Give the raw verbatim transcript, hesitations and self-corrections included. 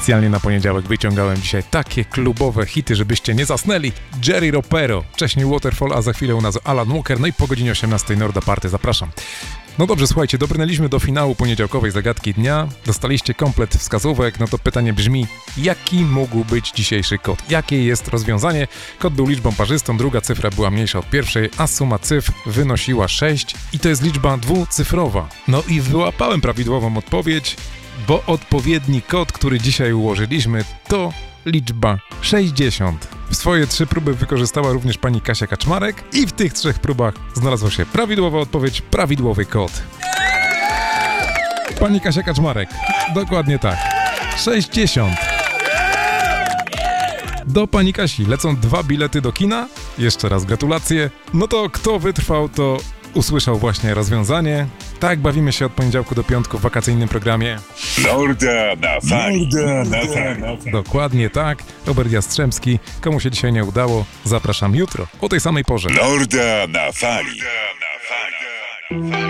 Specjalnie na poniedziałek wyciągałem dzisiaj takie klubowe hity, żebyście nie zasnęli. Jerry Ropero, wcześniej Waterfall, a za chwilę u nas Alan Walker, no i po godzinie osiemnastej Norda Party, zapraszam. No dobrze, słuchajcie, dobrnęliśmy do finału poniedziałkowej zagadki dnia, dostaliście komplet wskazówek, no to pytanie brzmi, jaki mógł być dzisiejszy kod? Jakie jest rozwiązanie? Kod był liczbą parzystą, druga cyfra była mniejsza od pierwszej, a suma cyfr wynosiła sześć i to jest liczba dwucyfrowa. No i wyłapałem prawidłową odpowiedź, bo odpowiedni kod, który dzisiaj ułożyliśmy, to liczba sześćdziesiąt. W swoje trzy próby wykorzystała również pani Kasia Kaczmarek i w tych trzech próbach znalazła się prawidłowa odpowiedź, prawidłowy kod. Pani Kasia Kaczmarek, dokładnie tak. sześćdziesiąt. Do pani Kasi lecą dwa bilety do kina. Jeszcze raz gratulacje. No to kto wytrwał, to usłyszał właśnie rozwiązanie. Tak bawimy się od poniedziałku do piątku w wakacyjnym programie Norda na fali. Norda na fali. Dokładnie tak. Robert Jastrzębski. Komu się dzisiaj nie udało, zapraszam jutro o tej samej porze. Norda na fali.